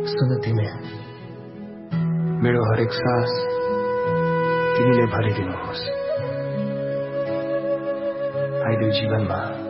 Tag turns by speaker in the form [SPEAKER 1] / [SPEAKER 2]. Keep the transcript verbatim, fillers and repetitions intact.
[SPEAKER 1] सुन तिमी, मेरो हरेक सास तिमीले भरिदिनुहोस्। आइदेऊ जीवनमा